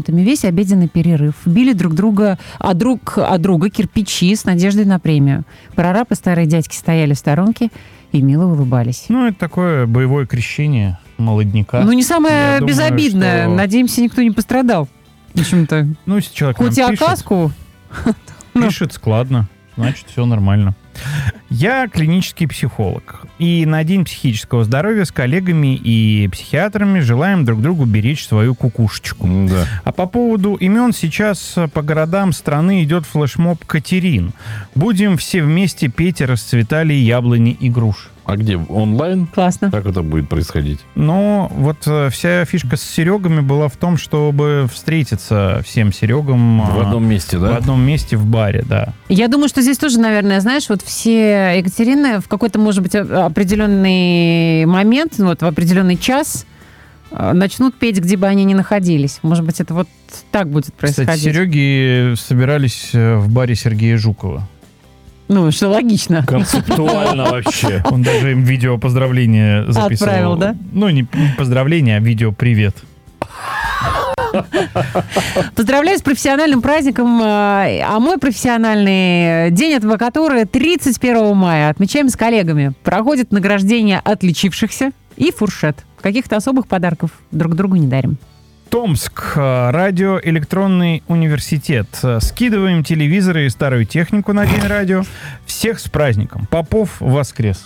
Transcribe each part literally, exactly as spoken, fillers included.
минутами весь обеденный перерыв. Били друг друга, а друг от друга кирпичи с надеждой на премию. Прораб и старые дядьки стояли в сторонке и мило улыбались. Ну, это такое боевое крещение молодняка. Ну, не самое Я безобидное. думаю, что... Надеемся, никто не пострадал. В общем-то, ну, если человек хоть и нам пишет, оказку... пишет складно, значит, все нормально. Я клинический психолог. И на День психического здоровья с коллегами и психиатрами желаем друг другу беречь свою кукушечку. Да. А по поводу имен сейчас по городам страны идет флешмоб Катерин. Будем все вместе петь, расцветали яблони и груши. А где? Онлайн? Классно. Как это будет происходить? Но вот э, вся фишка с Серегами была в том, чтобы встретиться всем Серегам В одном месте, да? в одном месте в баре, да. Я думаю, что здесь тоже, наверное, знаешь, вот все Екатерины в какой-то, может быть, определенный момент, ну, вот в определенный час э, начнут петь, где бы они ни находились. Может быть, это вот так будет происходить. Кстати, Сереги собирались в баре Сергея Жукова. Ну, что логично. Концептуально вообще. Он даже им видео поздравления записывал. Отправил, да? Ну, не поздравления, а видео привет. Поздравляю с профессиональным праздником. А мой профессиональный день, этого который тридцать первого мая. Отмечаем с коллегами. Проходит награждение отличившихся и фуршет. Каких-то особых подарков друг другу не дарим. Томск. Радиоэлектронный университет. Скидываем телевизоры и старую технику на День радио. Всех с праздником. Попов воскрес.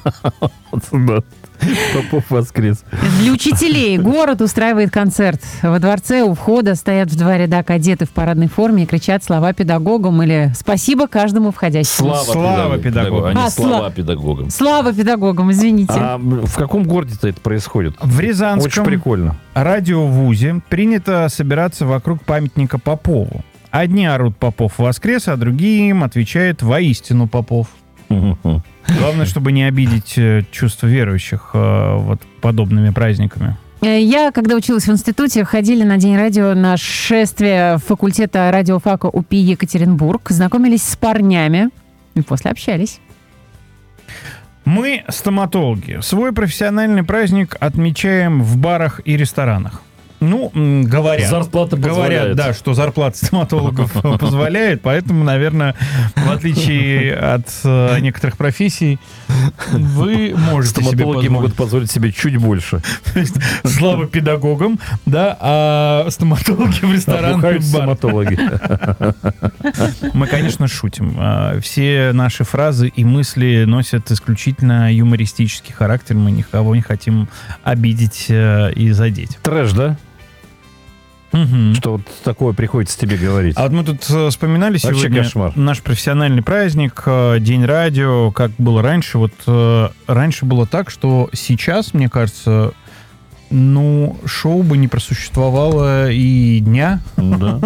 Попов воскрес. Для учителей город устраивает концерт. Во дворце у входа стоят в два ряда кадеты в парадной форме и кричат слова педагогам или «Спасибо каждому входящему». Слава, Слава педагогам, педагогам. а не А, слава сла- педагогам. Слава педагогам, извините. А в каком городе-то это происходит? В Очень Рязанском прикольно. радиовузе принято собираться вокруг памятника Попову. Одни орут «Попов воскрес», а другие им отвечают «Воистину Попов». Главное, чтобы не обидеть э, чувства верующих э, вот подобными праздниками. Я, когда училась в институте, ходили на День радио на шествие факультета радиофака УПИ Екатеринбург, знакомились с парнями и после общались. Мы, стоматологи, свой профессиональный праздник отмечаем в барах и ресторанах. Ну, м, говорят. Зарплата Говорят, позволяет. да, что зарплата стоматологов позволяет, поэтому, наверное, в отличие от э, некоторых профессий, вы можете себе Стоматологи позволить. могут позволить себе чуть больше. То есть, слава педагогам, да, а стоматологи в ресторанах и Опухают в барах. стоматологи. Мы, конечно, шутим. А, Все наши фразы и мысли носят исключительно юмористический характер. Мы никого не хотим обидеть э, и задеть. Трэш, да? Мгм. Что вот такое приходится тебе говорить? А вот мы тут э, вспоминали Вообще сегодня кошмар. наш профессиональный праздник, э, День радио, как было раньше. Вот э, раньше было так, что сейчас, мне кажется, ну, шоу бы не просуществовало и дня. Да.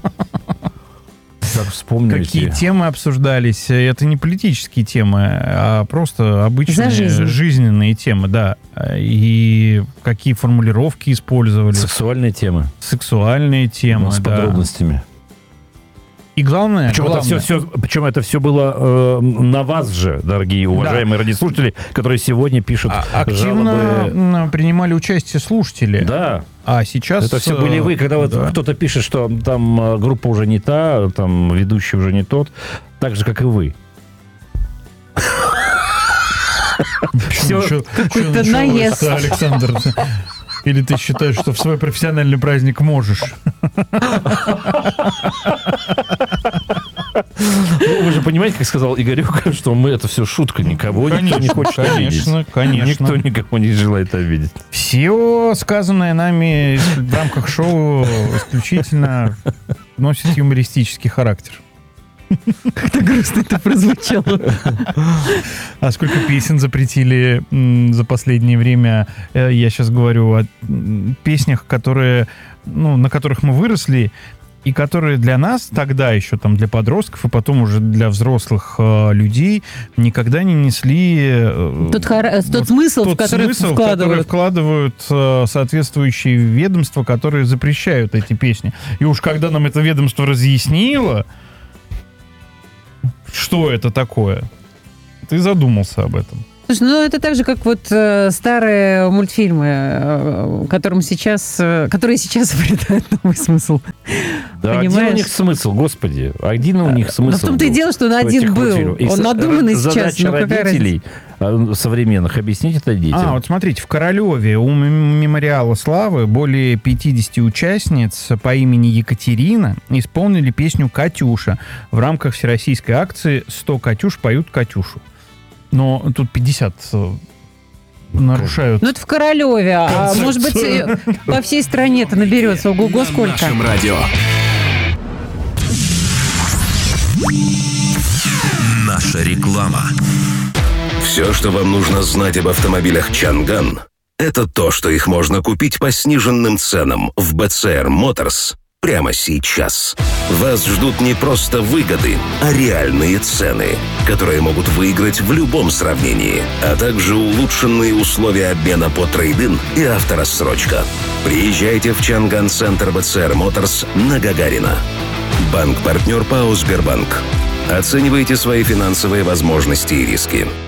Как вспомню Какие эти- темы обсуждались. Это не политические темы, а просто обычные За жизнь. жизненные темы, да. И какие формулировки использовали. сексуальные темы. Сексуальные темы, Ну, с да. подробностями. И главное, Причем это, главное- все, все, причем это все было э, на вас же, дорогие уважаемые радиослушатели, которые сегодня пишут А- активно жалобы. м, принимали участие слушатели. Да, А сейчас... это все э, были вы, когда вот да. кто-то пишет, что там э, группа уже не та, там ведущий уже не тот, так же, как и вы. Почему? Всё- Чё- Какой-то чё началось, наезд. Александр? Или ты считаешь, что в свой профессиональный праздник можешь? Ну, вы же понимаете, как сказал Игорек, что мы это все шутка, никого никто не хочет обидеть. конечно, конечно. Никто никого не желает обидеть. Все сказанное нами в рамках шоу исключительно носит юмористический характер. Как-то грустно это прозвучало. А сколько песен запретили м, за последнее время? Э, Я сейчас говорю о м, песнях, которые, ну, на которых мы выросли, и которые для нас тогда еще, там, для подростков, и потом уже для взрослых э, людей никогда не несли... э, Тот, хара- тот вот смысл, в тот который смысл, который вкладывают. вкладывают э, соответствующие ведомства, которые запрещают эти песни. И уж когда нам это ведомство разъяснило, что это такое, ты задумался об этом. Слушай, ну это так же, как вот э, старые мультфильмы, э, которым сейчас, э, которые сейчас обретают новый смысл. Да, Понимаешь? один у них смысл, господи. Один у них смысл. Но в том-то и был дело, что он в один этих был. мультфильмах. И Он с- надуманный сейчас. Задача Ну, какая родителей э, современных объяснить это детям. А, вот смотрите, в Королеве у м- мемориала славы более пятьдесят участниц по имени Екатерина исполнили песню «Катюша» в рамках всероссийской акции «сто Катюш поют Катюшу». Но тут пятьдесят э, нарушают. Ну, это в Королеве. А может быть, э, по всей стране-то наберется. Ого-го, На сколько. нашем радио. Наша реклама. Все, что вам нужно знать об автомобилях Чанган, это то, что их можно купить по сниженным ценам в би си ар Motors прямо сейчас. Вас ждут не просто выгоды, а реальные цены, которые могут выиграть в любом сравнении, а также улучшенные условия обмена по трейд-ин и авторассрочка. Приезжайте в Чанган-центр би си ар Motors на Гагарина. Банк-партнер ПАО «Сбербанк». Оценивайте свои финансовые возможности и риски.